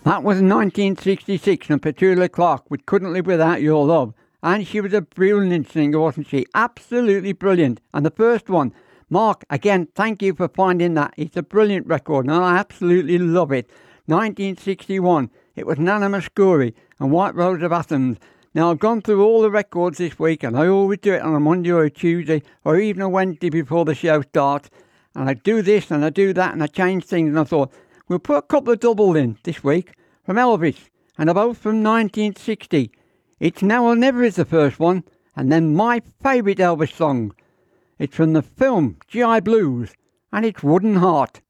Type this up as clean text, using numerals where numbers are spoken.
That was 1966 and Petula Clark with Couldn't Live Without Your Love. And she was a brilliant singer, wasn't she? Absolutely brilliant. And the first one, Mark, again, thank you for finding that. It's a brilliant record and I absolutely love it. 1961, it was Nana Muscuri and White Rose of Athens. Now, I've gone through all the records this week and I always do it on a Monday or a Tuesday or even a Wednesday before the show starts. And I do this and I do that and I change things and I thought, we'll put a couple of doubles in this week from Elvis and they're both from 1960. It's Now or Never is the first one, and then my favourite Elvis song. It's from the film G.I. Blues, and it's Wooden Heart.